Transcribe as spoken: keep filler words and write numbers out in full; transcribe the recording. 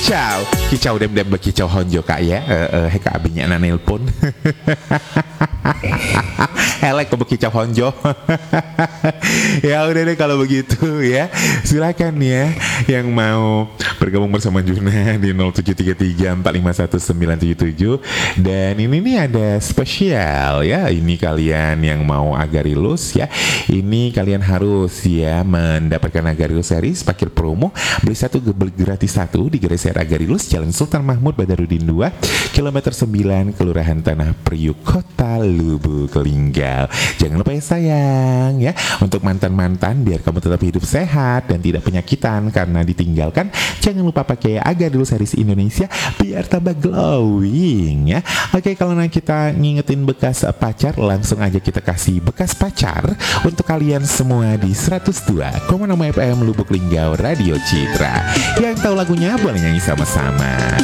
kicau kicau dem dem bekicau honjo kak ya eh uh, uh, heka abinya anak nelpon elek ke kicau honjo. Ya udah deh kalau begitu ya, silakan ya yang mau bergabung bersama Juna di nol tujuh tiga tiga empat lima satu sembilan tujuh tujuh. Dan ini nih ada spesial ya, ini kalian yang mau Agarilus ya, ini kalian harus ya mendapatkan Agarilus series paket promo, beli satu beli gratis satu di Gerai Sehat Agarilus, Jalan Sultan Mahmud Badarudin dua, kilometer sembilan, Kelurahan Tanah Priuk, Kota Lubuk Linggau. Jangan lupa ya sayang ya, untuk mantan-mantan biar kamu tetap hidup sehat dan tidak penyakitan karena ditinggalkan, jangan lupa pakai Agarilus series Indonesia biar tambah glowing ya. Oke, kalau nanti kita ngingetin bekas pacar, langsung aja kita kasih bekas pacar untuk kalian semua di seratus dua koma enam F M Lubuk Linggau Radio Citra. Yang tahu lagunya boleh nyanyi sama-sama.